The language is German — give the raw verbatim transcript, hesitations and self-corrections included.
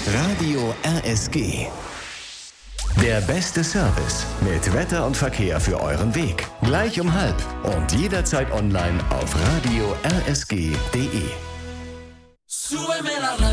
Radio R S G. Der beste Service mit Wetter und Verkehr für euren Weg. Gleich um halb und jederzeit online auf radio r s g punkt d e.